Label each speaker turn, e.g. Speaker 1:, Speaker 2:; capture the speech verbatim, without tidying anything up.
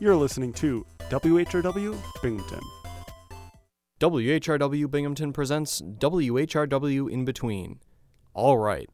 Speaker 1: You're listening to W H R W Binghamton.
Speaker 2: W H R W Binghamton presents W H R W In Between. All right,